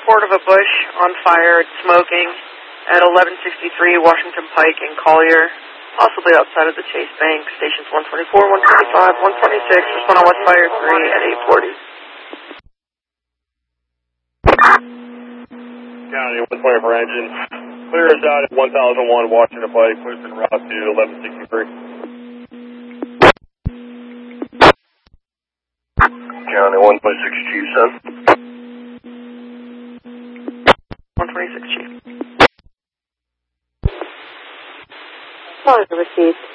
report of a bush on fire, it's smoking, at 1163 Washington Pike in Collier, possibly outside of the Chase Bank, stations 124, 125, 126, respond on West Fire 3 at 840. County 124 engine. Clear us out at 1001 Washington Pike, clears en route to 1163. County 126 Chief, son. 126 Chief. Call is received.